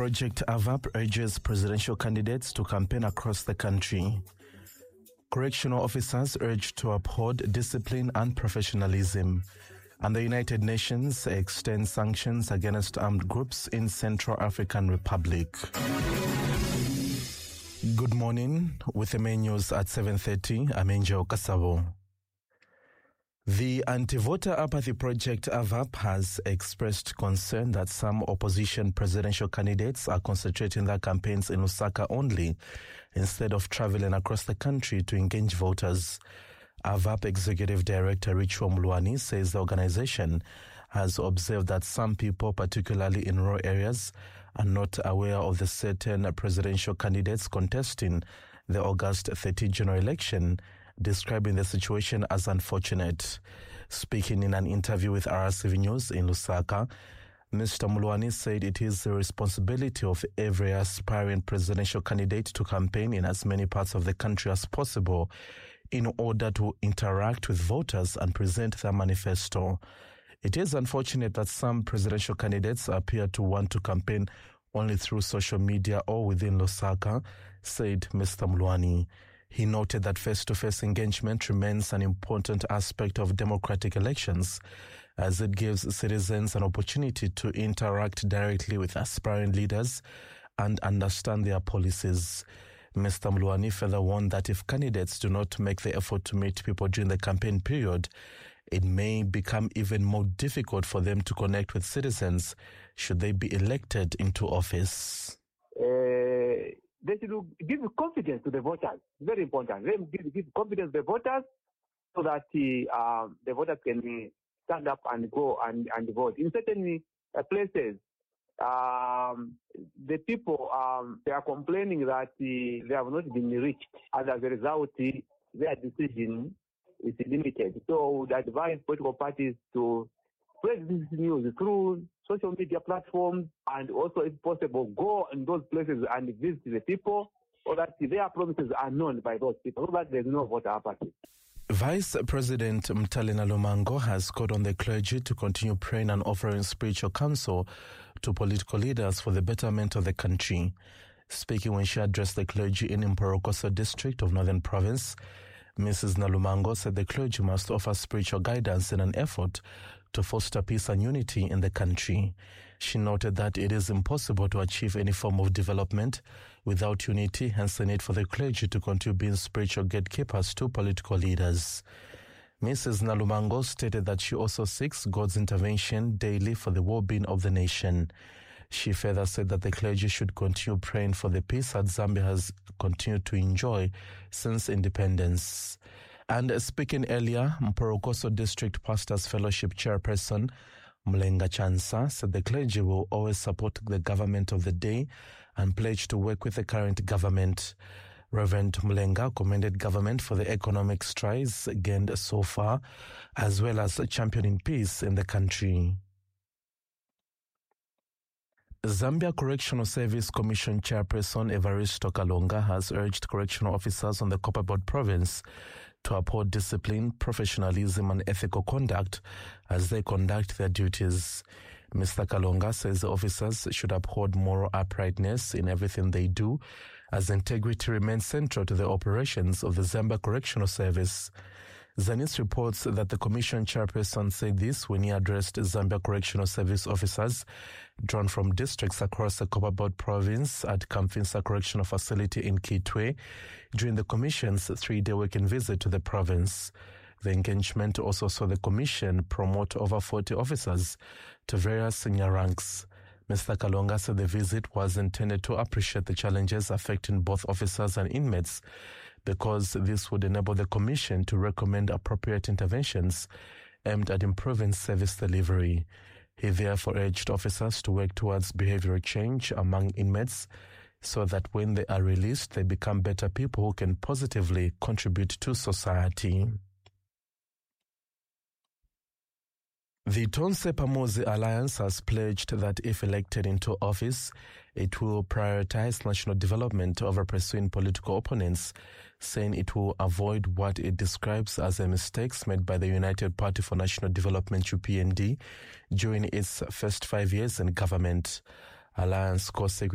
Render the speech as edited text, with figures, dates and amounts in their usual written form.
Project AVAP urges presidential candidates to campaign across the country. Correctional officers urged to uphold discipline and professionalism. And the United Nations extends sanctions against armed groups in Central African Republic. Good morning. With the main news at 7:30, I'm Angel Kasabo. The Anti-Voter Apathy Project AVAP has expressed concern that some opposition presidential candidates are concentrating their campaigns in Lusaka only instead of traveling across the country to engage voters. AVAP Executive Director Richwa Mlwani says the organization has observed that some people, particularly in rural areas, are not aware of the certain presidential candidates contesting the August 30 general election, describing the situation as unfortunate. Speaking in an interview with RCV News in Lusaka, Mr. Mlwani said it is the responsibility of every aspiring presidential candidate to campaign in as many parts of the country as possible in order to interact with voters and present their manifesto. It is unfortunate that some presidential candidates appear to want to campaign only through social media or within Lusaka, said Mr. Mlwani. He noted that face-to-face engagement remains an important aspect of democratic elections, as it gives citizens an opportunity to interact directly with aspiring leaders and understand their policies. Mr. Mlwani further warned that if candidates do not make the effort to meet people during the campaign period, it may become even more difficult for them to connect with citizens should they be elected into office. They should give confidence to the voters. Very important. They give confidence to the voters so that the voters can stand up and go and vote. In certain places, the people they are complaining that they have not been reached, and as a result, their decision is limited. So, we advise political parties to spread this news through social media platforms, and also, if possible, go in those places and visit the people so that their promises are known by those people, so that there's no voter apathy. Vice President Mtalina Lumango has called on the clergy to continue praying and offering spiritual counsel to political leaders for the betterment of the country. Speaking when she addressed the clergy in Mporokoso district of Northern Province, Mrs. Nalumango said the clergy must offer spiritual guidance in an effort to foster peace and unity in the country. She noted that it is impossible to achieve any form of development without unity, hence the need for the clergy to continue being spiritual gatekeepers to political leaders. Mrs. Nalumango stated that she also seeks God's intervention daily for the well-being of the nation. She further said that the clergy should continue praying for the peace that Zambia has continued to enjoy since independence. And speaking earlier, Mporokoso District Pastors Fellowship Chairperson Mlenga Chansa said the clergy will always support the government of the day and pledge to work with the current government. Reverend Mlenga commended government for the economic strides gained so far, as well as championing peace in the country. Zambia Correctional Service Commission Chairperson Evaristo Kalonga has urged correctional officers on the Copperbelt province to uphold discipline, professionalism and ethical conduct as they conduct their duties. Mr. Kalonga says the officers should uphold moral uprightness in everything they do, as integrity remains central to the operations of the Zambia Correctional Service. Zanis reports that the Commission chairperson said this when he addressed Zambia Correctional Service officers drawn from districts across the Copperbelt province at Kamfinsa Correctional Facility in Kitwe during the Commission's 3-day working visit to the province. The engagement also saw the Commission promote over 40 officers to various senior ranks. Mr. Kalonga said the visit was intended to appreciate the challenges affecting both officers and inmates, because this would enable the Commission to recommend appropriate interventions aimed at improving service delivery. He therefore urged officers to work towards behavioral change among inmates so that when they are released, they become better people who can positively contribute to society. The Tonse Pamozi Alliance has pledged that if elected into office, it will prioritize national development over pursuing political opponents, saying it will avoid what it describes as the mistakes made by the United Party for National Development UPND during its first 5 years in government. Alliance co-secretary